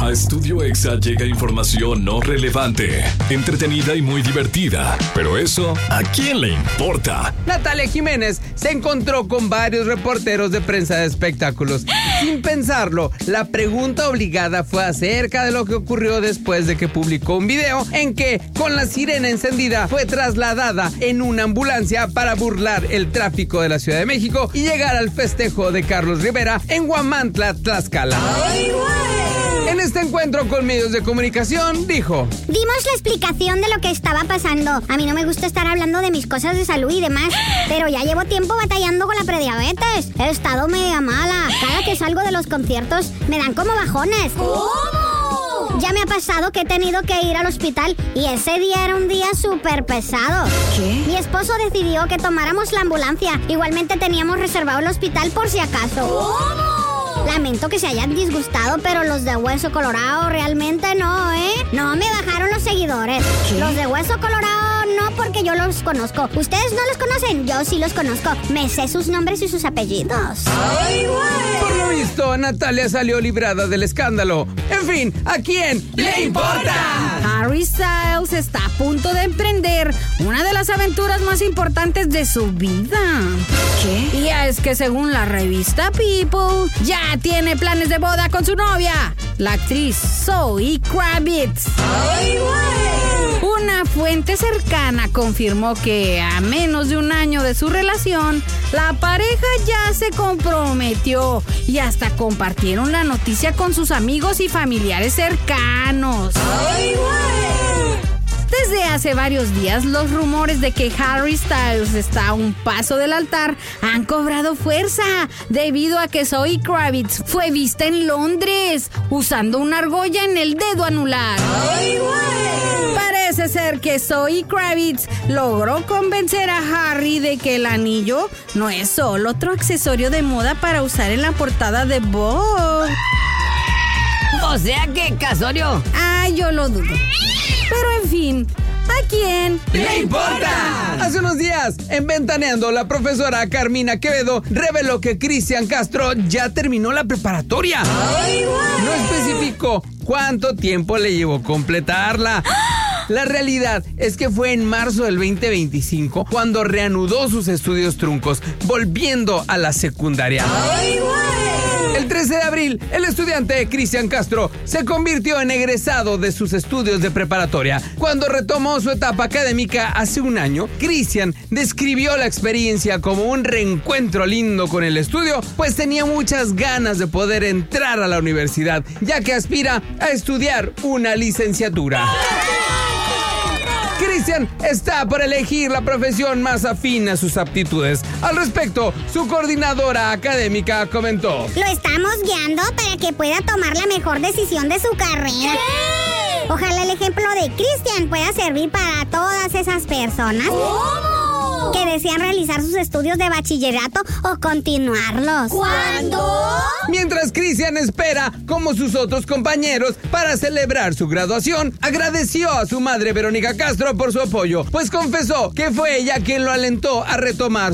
A Estudio Exa llega información no relevante, entretenida y muy divertida. Pero eso, ¿a quién le importa? Natalia Jiménez se encontró con varios reporteros de prensa de espectáculos. Sin pensarlo, la pregunta obligada fue acerca de lo que ocurrió después de que publicó un video en que, con la sirena encendida, fue trasladada en una ambulancia para burlar el tráfico de la Ciudad de México y llegar al festejo de Carlos Rivera en Huamantla, Tlaxcala. ¡Ay, güey! En este encuentro con medios de comunicación, dijo: dimos la explicación de lo que estaba pasando. A mí no me gusta estar hablando de mis cosas de salud y demás, pero ya llevo tiempo batallando con la prediabetes. He estado media mala. Cada que salgo de los conciertos me dan como bajones. ¿Cómo? Ya me ha pasado que he tenido que ir al hospital y ese día era un día súper pesado. ¿Qué? Mi esposo decidió que tomáramos la ambulancia. Igualmente teníamos reservado el hospital por si acaso. ¿Cómo? Lamento que se hayan disgustado, pero los de Hueso Colorado realmente no, ¿eh? No me bajaron los seguidores. ¿Qué? Los de Hueso Colorado no, porque yo los conozco. ¿Ustedes no los conocen? Yo sí los conozco. Me sé sus nombres y sus apellidos. ¡Ay, güey! Por lo visto, Natalia salió librada del escándalo. En fin, ¿a quién le importa? Harry Styles está a punto de emprender una de las aventuras más importantes de su vida. ¿Qué? Y es que según la revista People, ya tiene planes de boda con su novia, la actriz Zoe Kravitz. ¡Ay, güey! Una fuente cercana confirmó que a menos de un año de su relación, la pareja ya se comprometió y hasta compartieron la noticia con sus amigos y familiares cercanos. ¡Ay, güey! Desde hace varios días, los rumores de que Harry Styles está a un paso del altar han cobrado fuerza debido a que Zoe Kravitz fue vista en Londres usando una argolla en el dedo anular. ¡Ay, güey! Parece ser que Zoe Kravitz logró convencer a Harry de que el anillo no es solo otro accesorio de moda para usar en la portada de Vogue. O sea que, Casorio. Ay, yo lo dudo. Pero en fin, ¿a quién le importa? Hace unos días, en Ventaneando, la profesora Carmina Quevedo reveló que Cristian Castro ya terminó la preparatoria. ¡Ay, güey! No especificó cuánto tiempo le llevó completarla. La realidad es que fue en marzo del 2025 cuando reanudó sus estudios truncos, volviendo a la secundaria. ¡Ay, güey! El 13 de abril, el estudiante Cristian Castro se convirtió en egresado de sus estudios de preparatoria. Cuando retomó su etapa académica hace un año, Cristian describió la experiencia como un reencuentro lindo con el estudio, pues tenía muchas ganas de poder entrar a la universidad, ya que aspira a estudiar una licenciatura. Cristian está por elegir la profesión más afín a sus aptitudes. Al respecto, su coordinadora académica comentó: lo estamos guiando para que pueda tomar la mejor decisión de su carrera. ¿Qué? Ojalá el ejemplo de Cristian pueda servir para todas esas personas. ¿Cómo? Que desean realizar sus estudios de bachillerato o continuarlos. ¿Cuándo? Mientras Cristian espera, como sus otros compañeros, para celebrar su graduación, agradeció a su madre Verónica Castro por su apoyo, pues confesó que fue ella quien lo alentó a retomar